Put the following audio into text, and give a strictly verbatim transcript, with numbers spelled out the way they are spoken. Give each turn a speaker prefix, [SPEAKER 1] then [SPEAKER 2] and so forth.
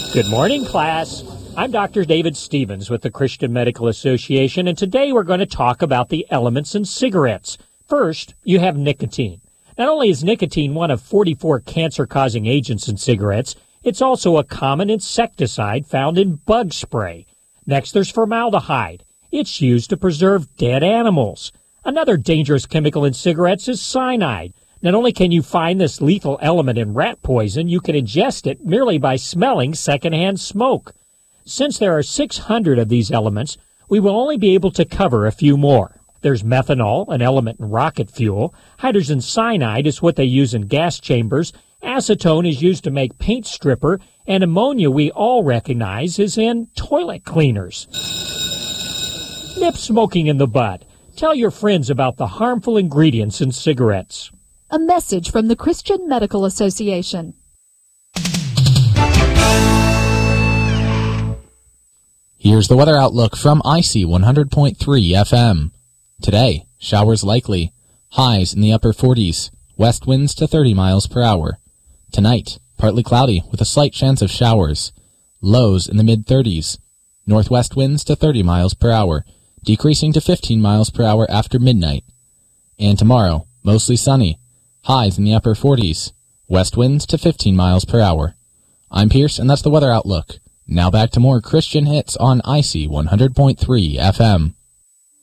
[SPEAKER 1] Good morning, class. I'm Doctor David Stevens with the Christian Medical Association, and today we're going to talk about the elements in cigarettes. First, you have nicotine. Not only is nicotine one of forty-four cancer-causing agents in cigarettes, it's also a common insecticide found in bug spray. Next, there's formaldehyde. It's used to preserve dead animals. Another dangerous chemical in cigarettes is cyanide. Not only can you find this lethal element in rat poison, you can ingest it merely by smelling secondhand smoke. Since there are six hundred of these elements, we will only be able to cover a few more. There's methanol, an element in rocket fuel. Hydrogen cyanide is what they use in gas chambers. Acetone is used to make paint stripper. And ammonia, we all recognize, is in toilet cleaners. Nip smoking in the bud. Tell your friends about the harmful ingredients in cigarettes.
[SPEAKER 2] A message from the Christian Medical Association.
[SPEAKER 3] Here's the weather outlook from I C one hundred point three F M. Today, showers likely. Highs in the upper forties. West winds to thirty miles per hour. Tonight, partly cloudy with a slight chance of showers. Lows in the mid-thirties. Northwest winds to thirty miles per hour, decreasing to fifteen miles per hour after midnight. And tomorrow, mostly sunny. Highs in the upper forties. West winds to fifteen miles per hour. I'm Pierce, and that's the weather outlook. Now back to more Christian hits on I C one hundred point three F M.